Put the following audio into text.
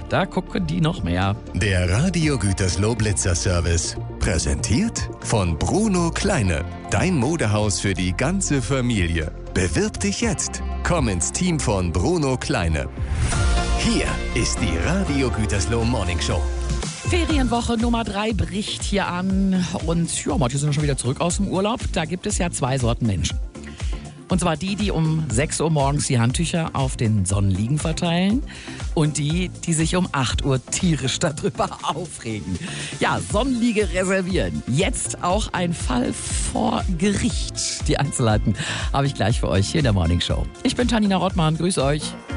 Da gucken die noch mehr. Der Radio Gütersloh Blitzer Service. Präsentiert von Bruno Kleine. Dein Modehaus für die ganze Familie. Bewirb dich jetzt. Komm ins Team von Bruno Kleine. Hier ist die Radio Gütersloh Morning Show. Ferienwoche Nummer 3 bricht hier an. Und ja, manche sind schon wieder zurück aus dem Urlaub. Da gibt es ja 2 Sorten Menschen. Und zwar die um 6 Uhr morgens die Handtücher auf den Sonnenliegen verteilen und die sich um 8 Uhr tierisch darüber aufregen. Ja, Sonnenliege reservieren. Jetzt auch ein Fall vor Gericht. Die Einzelheiten habe ich gleich für euch hier in der Morning Show. Ich bin Tanina Rottmann, grüß euch.